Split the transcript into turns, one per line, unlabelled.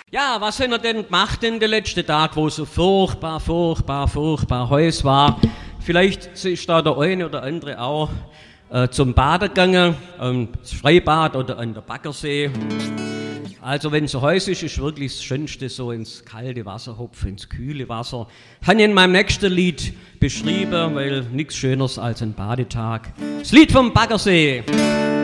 Ja, was haben wir denn gemacht in den letzten Tagen, wo so furchtbar heiß war? Vielleicht ist da der eine oder andere auch zum Baden gegangen, ins Freibad oder an der Baggersee. Also wenn es so heiß ist, ist wirklich das Schönste so ins kalte Wasser hopfen, ins kühle Wasser. Habe ich in meinem nächsten Lied beschrieben, weil nichts Schöneres als ein Badetag. Das Lied vom Baggersee.